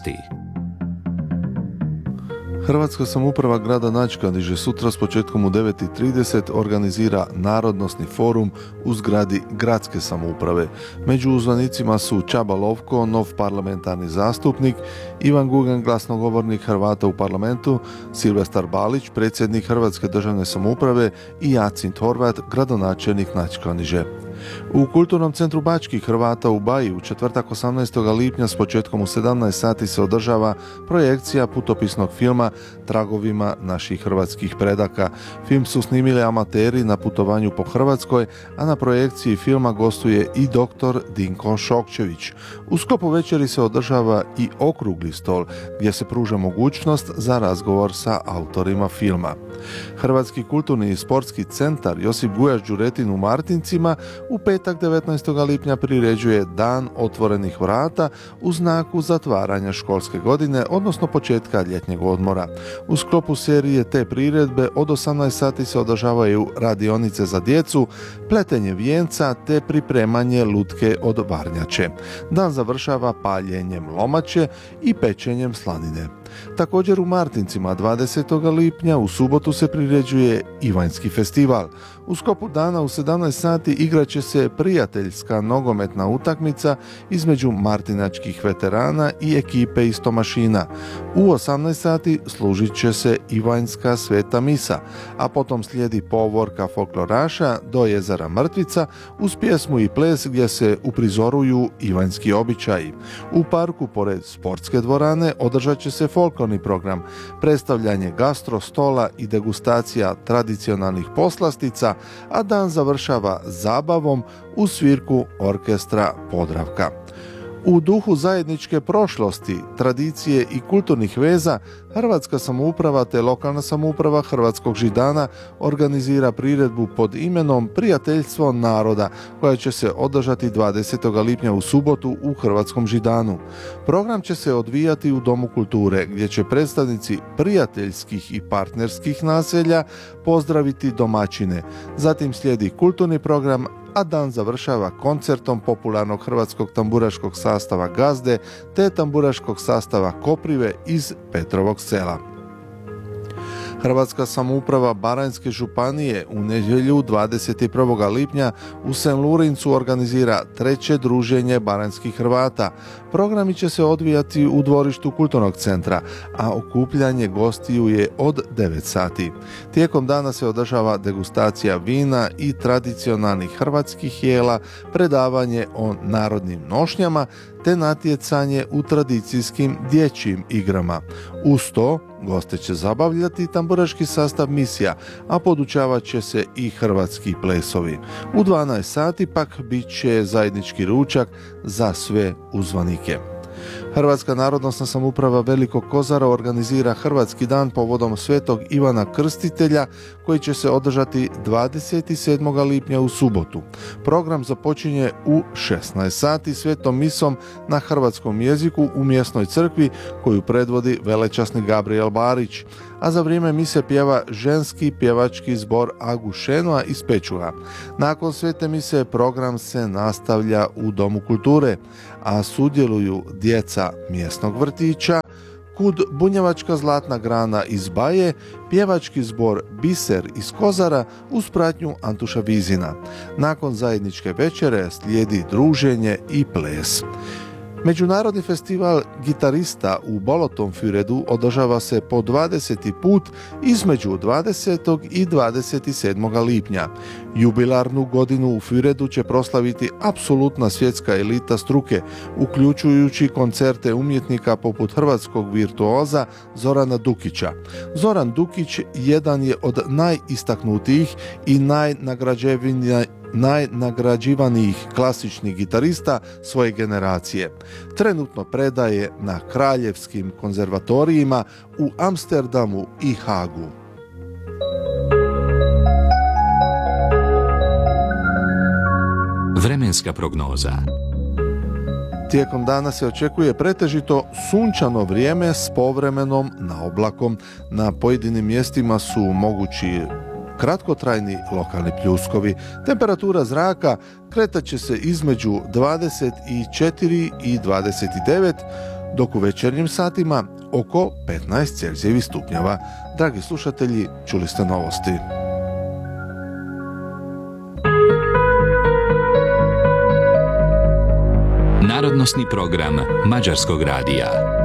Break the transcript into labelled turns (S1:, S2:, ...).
S1: vijesti.
S2: Hrvatska samouprava grada Načkaniže sutra s početkom u 9:30 organizira narodnosni forum u zgradi gradske samouprave. Među uzvanicima su Čaba Lovko, nov parlamentarni zastupnik, Ivan Gugan, glasnogovornik Hrvata u parlamentu, Silvestar Balić, predsjednik Hrvatske državne samouprave i Jacint Horvat, gradonačelnik Načkaniže. U Kulturnom centru Bačkih Hrvata u Baji u četvrtak 18. lipnja s početkom u 17 sati se održava projekcija putopisnog filma Tragovima naših hrvatskih predaka. Film su snimili amateri na putovanju po Hrvatskoj, a na projekciji filma gostuje i dr. Dinko Šokčević. U sklopu večeri se održava i okrugli stol gdje se pruža mogućnost za razgovor sa autorima filma. Hrvatski kulturni i sportski centar Josip Gujaš Đuretin u Martincima u petak 19. lipnja priređuje Dan otvorenih vrata u znaku zatvaranja školske godine, odnosno početka ljetnjeg odmora. U sklopu serije te priredbe od 18 sati se održavaju radionice za djecu, pletenje vijenca te pripremanje lutke od varnjače. Dan završava paljenjem lomače i pečenjem slanine. Također u Martincima 20. lipnja u subotu se priređuje Ivanjski festival. U sklopu dana u 17 sati igraće se prijateljska nogometna utakmica između martinačkih veterana i ekipe iz Tomašina. U 18 sati služit će se Ivanjska sveta misa, a potom slijedi povorka folkloraša do jezera Mrtvica uz pjesmu i ples gdje se uprizoruju ivanjski običaji. U parku pored sportske dvorane održat će se folklorni program, predstavljanje gastro stola i degustacija tradicionalnih poslastica, a dan završava zabavom uz svirku orkestra Podravka. U duhu zajedničke prošlosti, tradicije i kulturnih veza, Hrvatska samouprava te lokalna samouprava Hrvatskog Židana organizira priredbu pod imenom Prijateljstvo naroda, koja će se održati 20. lipnja u subotu u Hrvatskom Židanu. Program će se odvijati u Domu kulture, gdje će predstavnici prijateljskih i partnerskih naselja pozdraviti domaćine. Zatim slijedi kulturni program, a dan završava koncertom popularnog hrvatskog tamburaškog sastava Gazde te tamburaškog sastava Koprive iz Petrovog Sela. Hrvatska samouprava Baranjske županije u nedjelju 21. lipnja u Senlurincu organizira treće druženje baranjskih Hrvata. Programi će se odvijati u dvorištu kulturnog centra, a okupljanje gostiju je od 9 sati. Tijekom dana se održava degustacija vina i tradicionalnih hrvatskih jela, predavanje o narodnim nošnjama te natjecanje u tradicijskim dječjim igrama. Uz to goste će zabavljati tamburaški sastav misija, a podučavat će se i hrvatski plesovi. U 12 sati pak bit će zajednički ručak za sve uzvanike. Hrvatska narodnosna samouprava Velikog Kozara organizira Hrvatski dan povodom Svetog Ivana Krstitelja koji će se održati 27. lipnja u subotu. Program započinje u 16 sati svetom misom na hrvatskom jeziku u mjesnoj crkvi koju predvodi velečasni Gabriel Barić, a za vrijeme mise pjeva ženski pjevački zbor Agušenoa iz Pečuha. Nakon svete mise program se nastavlja u Domu kulture, a sudjeluju djeca mjesnog vrtića, KUD Bunjevačka zlatna grana iz Baje, pjevački zbor Biser iz Kozara uz pratnju Antuša Vizina. Nakon zajedničke večere slijedi druženje i ples. Međunarodni festival gitarista u Bolotonfüredu održava se po 20. put između 20. i 27. lipnja. Jubilarnu godinu u Füredu će proslaviti apsolutna svjetska elita struke, uključujući koncerte umjetnika poput hrvatskog virtuoza Zorana Dukića. Zoran Dukić jedan je od najistaknutijih i najnagrađivanijih klasičnih gitarista svoje generacije. Trenutno predaje na kraljevskim konzervatorijima u Amsterdamu i Hagu.
S1: Vremenska prognoza.
S2: Tijekom dana se očekuje pretežito sunčano vrijeme s povremenom naoblakom. Na pojedinim mjestima su mogući kratkotrajni lokalni pljuskovi. Temperatura zraka kretat će se između 24 i 29, dok u večernjim satima oko 15 Celzijevih stupnjeva. Dragi slušatelji, čuli ste novosti.
S1: Narodnosni program Mađarskog radija.